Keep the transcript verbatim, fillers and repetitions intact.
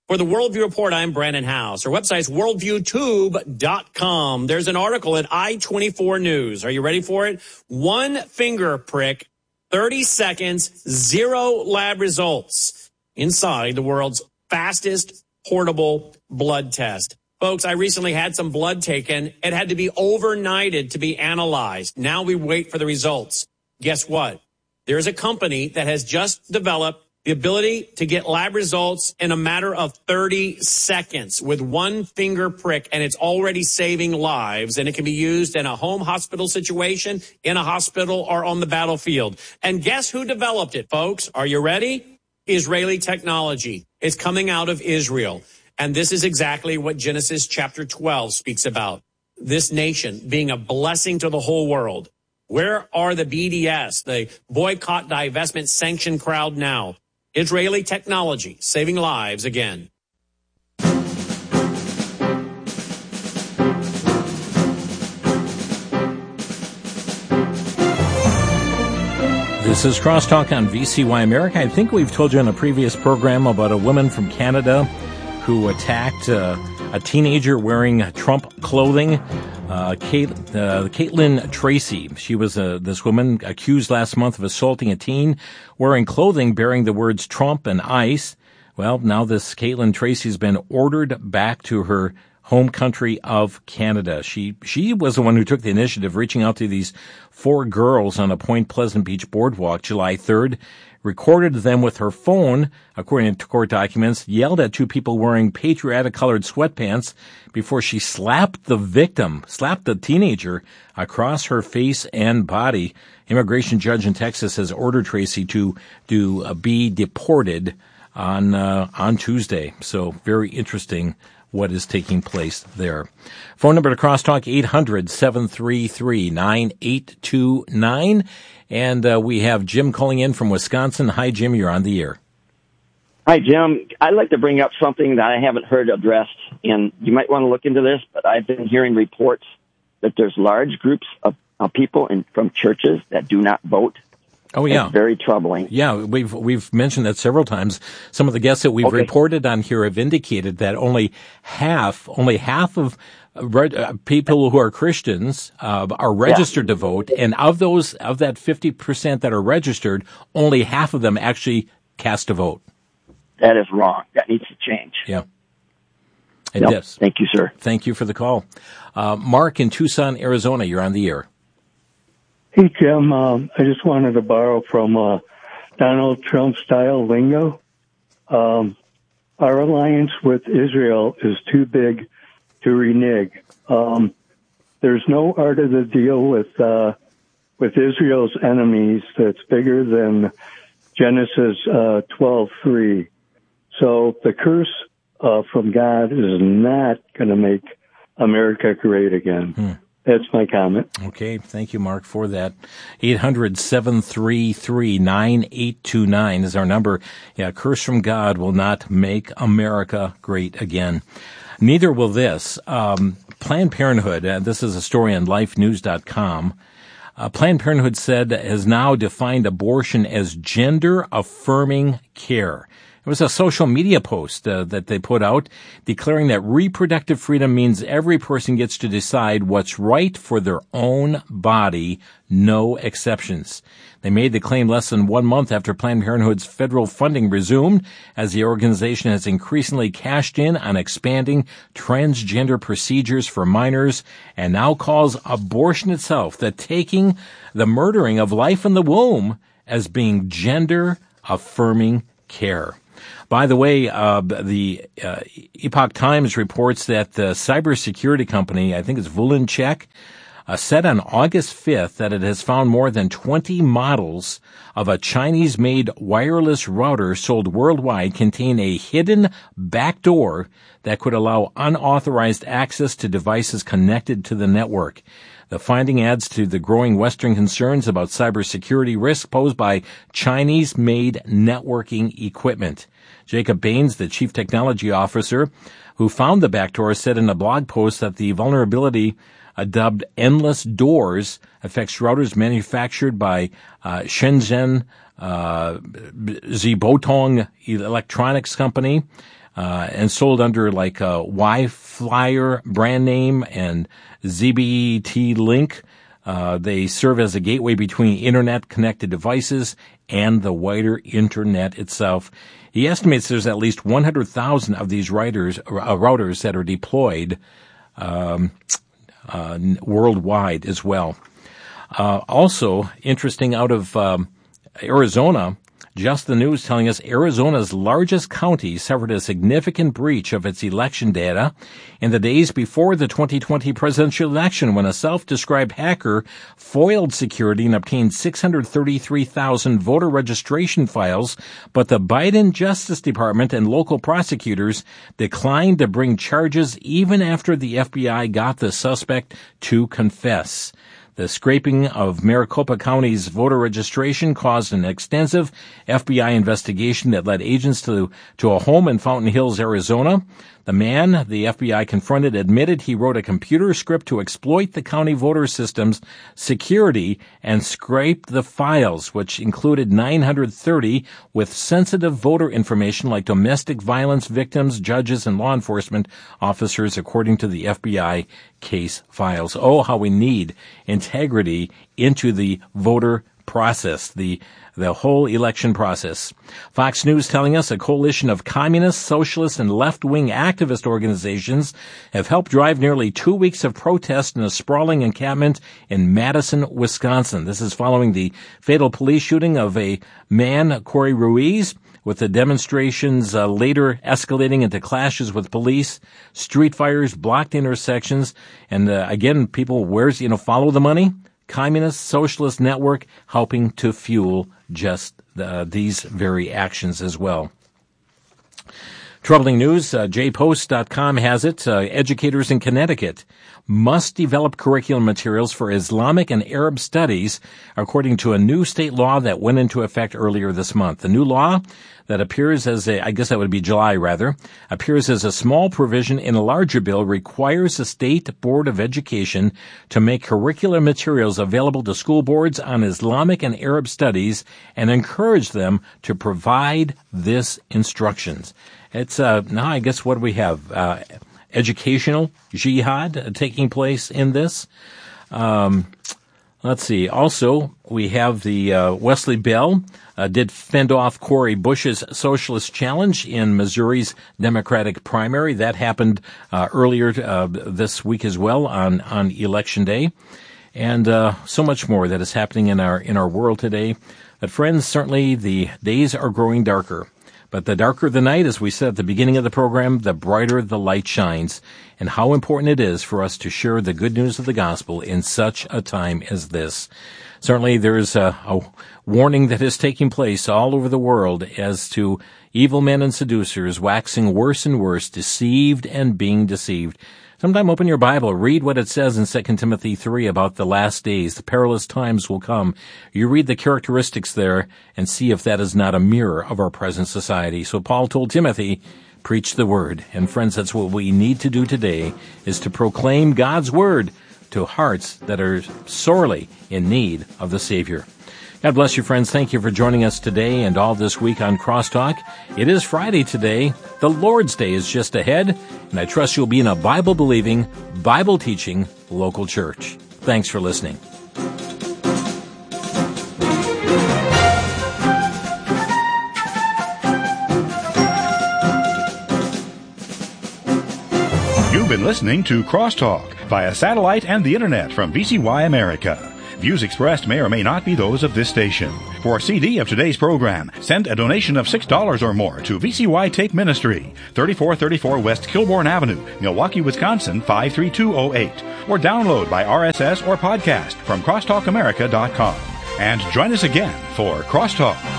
For the Worldview Report, I'm Brandon House. Our website is worldview tube dot com. There's an article at I twenty-four News. Are you ready for it? One finger prick, thirty seconds, zero lab results inside the world's fastest portable blood test. Folks, I recently had some blood taken. It had to be overnighted to be analyzed. Now we wait for the results. Guess what? There's a company that has just developed the ability to get lab results in a matter of thirty seconds with one finger prick, and it's already saving lives, and it can be used in a home hospital situation, in a hospital, or on the battlefield. And guess who developed it, folks? Are you ready? Israeli technology. It's coming out of Israel. And this is exactly what Genesis chapter twelve speaks about. This nation being a blessing to the whole world. Where are the B D S, the boycott, divestment, sanction crowd now? Israeli technology saving lives again. This is Crosstalk on V C Y America. I think we've told you in a previous program about a woman from Canada who attacked uh, a teenager wearing Trump clothing. Uh, Kate, uh, Caitlin Tracy. She was uh, this woman accused last month of assaulting a teen wearing clothing bearing the words Trump and ICE. Well, now this Caitlin Tracy has been ordered back to her home country of Canada. She she was the one who took the initiative, reaching out to these four girls on a Point Pleasant Beach boardwalk July third, recorded them with her phone, according to court documents, yelled at two people wearing patriotic-colored sweatpants before she slapped the victim, slapped the teenager across her face and body. Immigration judge in Texas has ordered Tracy to to uh, be deported on uh, on Tuesday. So very interesting what is taking place there. Phone number to Crosstalk, eight hundred, seven three three, nine eight two nine. And uh, we have Jim calling in from Wisconsin. Hi, Jim. You're on the air. Hi, Jim. I'd like to bring up something that I haven't heard addressed, and you might want to look into this, but I've been hearing reports that there's large groups of, of people in, from churches that do not vote. Oh, yeah. It's very troubling. Yeah, we've we've mentioned that several times. Some of the guests that we've okay. reported on here have indicated that only half, only half of uh, people who are Christians uh, are registered yeah. to vote, and of those, of that fifty percent that are registered, only half of them actually cast a vote. That is wrong. That needs to change. Yeah. It yep. does. Thank you, sir. Thank you for the call. Uh, Mark in Tucson, Arizona, you're on the air. Hey, Jim, um, I just wanted to borrow from uh, Donald Trump-style lingo. Um, our alliance with Israel is too big to renege. Um, there's no art of the deal with uh, with Israel's enemies that's bigger than Genesis uh, twelve three. So the curse uh, from God is not going to make America great again. Hmm. That's my comment. Okay. Thank you, Mark, for that. eight hundred, seven three three, nine eight two nine is our number. Yeah, curse from God will not make America great again. Neither will this. Um, Planned Parenthood, uh, this is a story on life news dot com. Uh, Planned Parenthood said has now defined abortion as gender-affirming care. It was a social media post uh, that they put out declaring that reproductive freedom means every person gets to decide what's right for their own body, no exceptions. They made the claim less than one month after Planned Parenthood's federal funding resumed, as the organization has increasingly cashed in on expanding transgender procedures for minors and now calls abortion itself, the taking, the murdering of life in the womb, as being gender-affirming care. By the way, uh, the uh, Epoch Times reports that the cybersecurity company, I think it's Vulinchek, uh, said on August fifth that it has found more than twenty models of a Chinese-made wireless router sold worldwide contain a hidden backdoor that could allow unauthorized access to devices connected to the network. The finding adds to the growing Western concerns about cybersecurity risk posed by Chinese-made networking equipment. Jacob Baines, the chief technology officer who found the backdoor, said in a blog post that the vulnerability, uh, dubbed Endless Doors, affects routers manufactured by uh, Shenzhen uh, Zibotong Electronics Company. uh, and sold under like a Wi-Flyer brand name and Z B T Link. Uh, they serve as a gateway between internet-connected devices and the wider internet itself. He estimates there's at least one hundred thousand of these routers, uh, routers that are deployed um, uh, worldwide as well. Uh, also, interesting out of um, Arizona, Just the News telling us Arizona's largest county suffered a significant breach of its election data in the days before the twenty twenty presidential election when a self-described hacker foiled security and obtained six hundred thirty-three thousand voter registration files, but the Biden Justice Department and local prosecutors declined to bring charges even after the F B I got the suspect to confess. The scraping of Maricopa County's voter registration caused an extensive F B I investigation that led agents to, to a home in Fountain Hills, Arizona. The man the F B I confronted admitted he wrote a computer script to exploit the county voter system's security and scrape the files, which included nine hundred thirty with sensitive voter information like domestic violence victims, judges, and law enforcement officers, according to the F B I case files. Oh, how we need integrity into the voter process, the the whole election process. Fox News telling us a coalition of communist, socialist, and left-wing activist organizations have helped drive nearly two weeks of protest in a sprawling encampment in Madison, Wisconsin. This is following the fatal police shooting of a man, Corey Ruiz, with the demonstrations uh, later escalating into clashes with police, street fires, blocked intersections, and uh, again, people, where's, you know, follow the money? Communist Socialist Network helping to fuel just uh, these very actions as well. Troubling news, uh, j post dot com has it. Uh, educators in Connecticut must develop curriculum materials for Islamic and Arab studies, according to a new state law that went into effect earlier this month. The new law that appears as a, I guess that would be July rather, appears as a small provision in a larger bill, requires the State Board of Education to make curricular materials available to school boards on Islamic and Arab studies and encourage them to provide this instructions. It's, uh, now I guess what do we have? Uh, educational jihad taking place in this. Um, let's see. Also, we have the, uh, Wesley Bell, uh, did fend off Cori Bush's socialist challenge in Missouri's Democratic primary. That happened, uh, earlier, uh, this week as well on, on Election Day. And, uh, so much more that is happening in our, in our world today. But friends, certainly the days are growing darker. But the darker the night, as we said at the beginning of the program, the brighter the light shines. And how important it is for us to share the good news of the gospel in such a time as this. Certainly there is a, a warning that is taking place all over the world as to evil men and seducers waxing worse and worse, deceived and being deceived. Sometime open your Bible, read what it says in Second Timothy three about the last days. The perilous times will come. You read the characteristics there and see if that is not a mirror of our present society. So Paul told Timothy, preach the word. And friends, that's what we need to do today, is to proclaim God's word to hearts that are sorely in need of the Savior. God bless you, friends. Thank you for joining us today and all this week on Crosstalk. It is Friday today. The Lord's Day is just ahead, and I trust you'll be in a Bible-believing, Bible-teaching local church. Thanks for listening. You've been listening to Crosstalk via satellite and the Internet from V C Y America. Views expressed may or may not be those of this station. For a C D of today's program, send a donation of six dollars or more to V C Y Take Ministry, thirty-four thirty-four West Kilbourne Avenue, Milwaukee, Wisconsin, five three two oh eight. Or download by R S S or podcast from crosstalk america dot com. And join us again for Crosstalk.